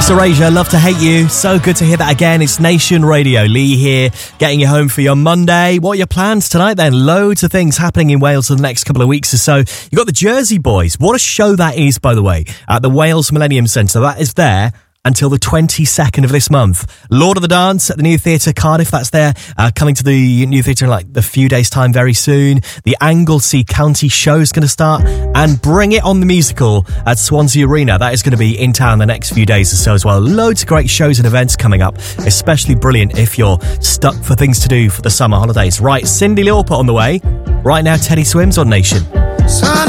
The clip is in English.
Thanks to Erasure, Love to Hate You. So good to hear that again. It's Nation Radio. Lee here, getting you home for your Monday. What are your plans tonight then? Loads of things happening in Wales for the next couple of weeks or so. You've got the Jersey Boys. What a show that is, by the way, at the Wales Millennium Centre. That is there until the 22nd of this month. Lord of the Dance at the New Theatre Cardiff, that's there, coming to the New Theatre in like a few days' time very soon. The Anglesey County Show is going to start, and Bring It On the Musical at Swansea Arena. That is going to be in town the next few days or so as well. Loads of great shows and events coming up, especially brilliant if you're stuck for things to do for the summer holidays. Right, Cyndi Lauper on the way. Right now, Teddy Swims on Nation.